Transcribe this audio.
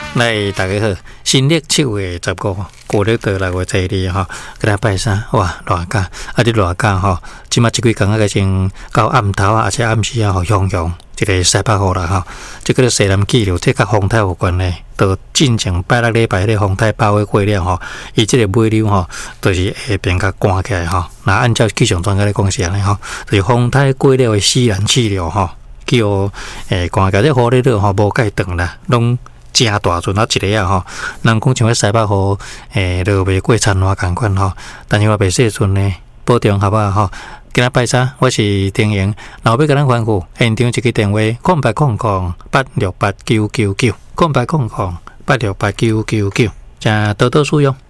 来，大家好，新历7月15号，旧历到6月12号，给咱拜三，哇，热假，这热假吼，即马这几天先到暗头啊，而且暗时啊，汹涌一个西北风啦吼，这个西南气流，这甲风台有关的，都进前拜六礼拜迄个风台包围过了吼，伊这个尾流吼，就是下边甲寒起来吼。那按照气象专家来讲是安尼吼，就是风台过了的西南气流吼，叫寒起来，这雨咧落吼无介长啦，拢。真大阵啊，一个啊吼，人讲像迄西北雨，落袂过田花共款吼，但是我袂细阵呢，保重好不好吼？今仔拜三，我是丁莹，然后要甲咱吩咐现场一个电话：0800868999，0800868999，请多多使用。